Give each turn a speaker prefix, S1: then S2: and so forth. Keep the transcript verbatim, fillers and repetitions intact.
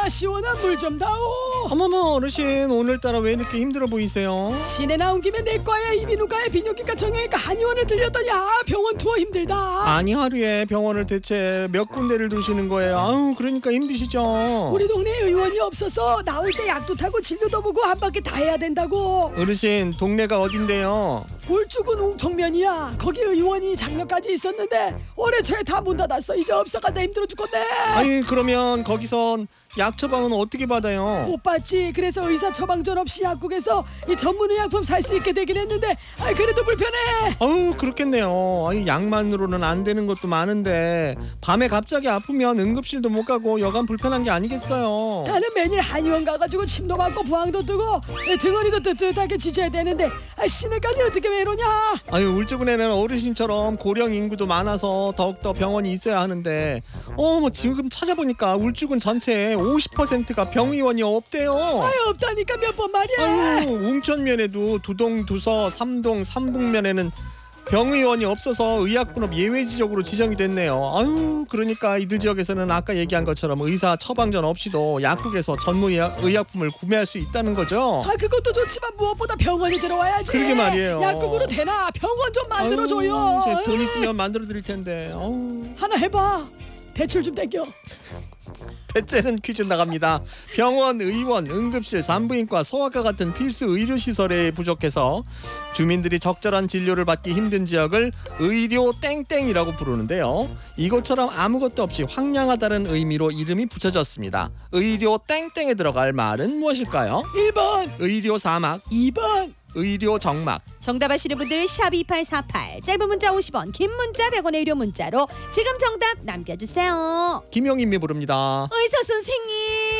S1: 아 시원한 물 좀 다오.
S2: 어머머 어르신 오늘따라 왜 이렇게 힘들어 보이세요?
S1: 시내 나온 김에 내과야 이비인후과에 비뇨기과 정형외과 한의원을 들렸더니 아 병원 투어 힘들다.
S2: 아니 하루에 병원을 대체 몇 군데를 두시는 거예요? 아유 그러니까 힘드시죠?
S1: 우리 동네에 의원이 없어서 나올 때 약도 타고 진료도 보고 한 바퀴 다 해야 된다고.
S2: 어르신 동네가 어딘데요?
S1: 울주군 웅청면이야. 거기 의원이 작년까지 있었는데 올해 초에 다 문 닫았어. 이제 없어간다. 힘들어 죽겠네.
S2: 아니 그러면 거기선 약 처방은 어떻게 받아요?
S1: 못 받지. 그래서 의사 처방전 없이 약국에서 이 전문 의약품 살 수 있게 되긴 했는데 아 그래도 불편해.
S2: 아유 그렇겠네요. 아니 약만으로는 안 되는 것도 많은데 밤에 갑자기 아프면 응급실도 못 가고 여간 불편한 게 아니겠어요?
S1: 나는 매일 한의원 가가지고 침도 맞고 부항도 뜨고 내 등허리도 뜨뜻하게 지져야 되는데 아 시내까지 어떻게 왜 이러냐.
S2: 아유 울주군에는 어르신처럼 고령 인구도 많아서 더욱더 병원이 있어야 하는데 어뭐 지금 찾아보니까 울주군 전체에 오십 퍼센트가 병의원이 없대요.
S1: 아유 없다니까 몇 번 말이야.
S2: 아유 웅천면에도 두동 두서 삼동 삼북면에는 병의원이 없어서 의약분업 예외지역으로 지정이 됐네요. 아유 그러니까 이들 지역에서는 아까 얘기한 것처럼 의사 처방전 없이도 약국에서 전문 의약, 의약품을 구매할 수 있다는 거죠.
S1: 아 그것도 좋지만 무엇보다 병원이 들어와야지.
S2: 그러게 말이에요.
S1: 약국으로 되나 병원 좀 만들어줘요.
S2: 아유, 이제 돈 있으면 만들어 드릴 텐데. 아유.
S1: 하나 해봐. 대출 좀 땡겨.
S2: 배째는 퀴즈 나갑니다. 병원, 의원, 응급실, 산부인과, 소아과 같은 필수 의료시설에 부족해서 주민들이 적절한 진료를 받기 힘든 지역을 의료 땡땡이라고 부르는데요. 이것처럼 아무것도 없이 황량하다는 의미로 이름이 붙여졌습니다. 의료 땡땡에 들어갈 말은 무엇일까요?
S1: 일 번
S2: 의료 사막,
S1: 이 번
S2: 의료 정막.
S3: 정답 아시는 분들 샵 이팔사팔, 짧은 문자 오십 원, 긴 문자 백 원의 유료 문자로 지금 정답 남겨주세요.
S2: 김용임이 부릅니다.
S3: 의사 선생님